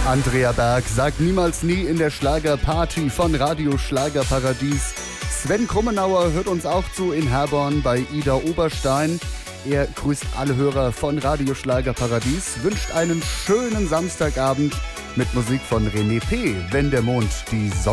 Andrea Berg sagt niemals nie in der Schlagerparty von Radio Schlagerparadies. Sven Krummenauer hört uns auch zu in Herborn bei Ida Oberstein. Er grüßt alle Hörer von Radio Schlagerparadies, wünscht einen schönen Samstagabend mit Musik von René P., wenn der Mond die Sonne